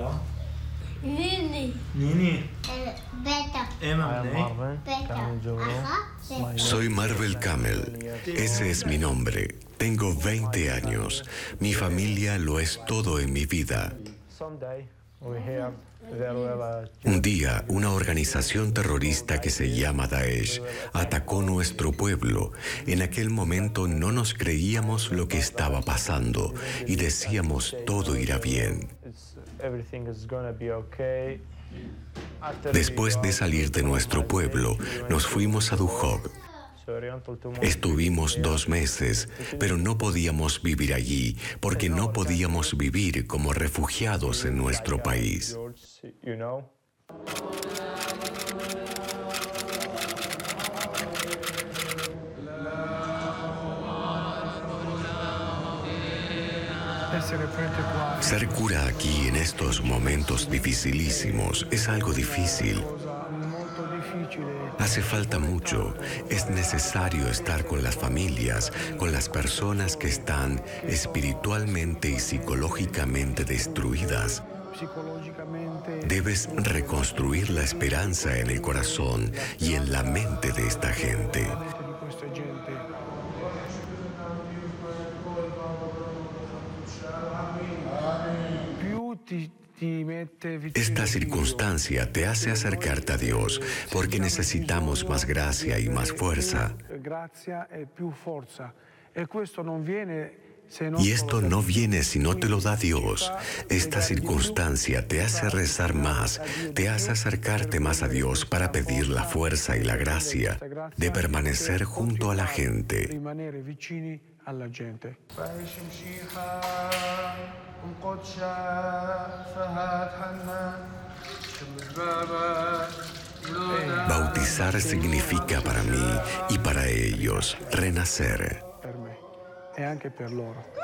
حالا؟ نيني نيني بيتا Soy Marvel Camel. Ese es mi nombre. Tengo 20 años. Mi familia lo es todo en mi vida. Un día, una organización terrorista que se llama Daesh atacó nuestro pueblo. En aquel momento no nos creíamos lo que estaba pasando y decíamos todo irá bien. Después de salir de nuestro pueblo, nos fuimos a Duhok. Estuvimos 2 meses, pero no podíamos vivir allí porque no podíamos vivir como refugiados en nuestro país. Ser cura aquí en estos momentos dificilísimos es algo difícil. Hace falta mucho. Es necesario estar con las familias, con las personas que están espiritualmente y psicológicamente destruidas. Debes reconstruir la esperanza en el corazón y en la mente de esta gente. Esta circunstancia te hace acercarte a Dios porque necesitamos más gracia y más fuerza. Y esto no viene si no te lo da Dios. Esta circunstancia te hace rezar más, te hace acercarte más a Dios para pedir la fuerza y la gracia de permanecer junto a la gente. Bautizar significa para mí y para ellos renacer. E anche per loro.